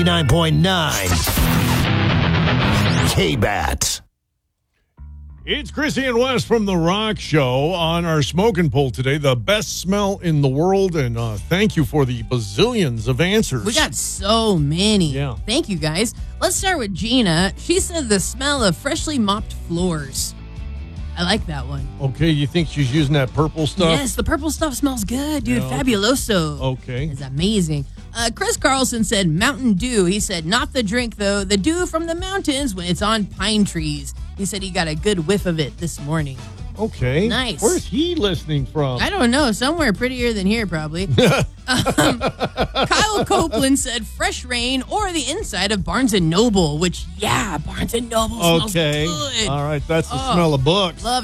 9.9 K-Bat. It's Chrissy and Wes from The Rock Show on our smoking poll today. The best smell in the world, and thank you for the bazillions of answers. We got so many. Yeah. Thank you, guys. Let's start with Gina. She said the smell of freshly mopped floors. I like that one. Okay, you think she's using that purple stuff? Yes, the purple stuff smells good, dude. Yeah, okay. Fabuloso. Okay. It's amazing. Chris Carlson said Mountain Dew. He said not the drink, though. The dew from the mountains when it's on pine trees. He said he got a good whiff of it this morning. Okay. Nice. Where's he listening from? I don't know. Somewhere prettier than here, probably. Kyle Copeland said fresh rain or the inside of Barnes & Noble, which, yeah, Barnes & Noble smells Okay. good. All right, that's the smell of books. Love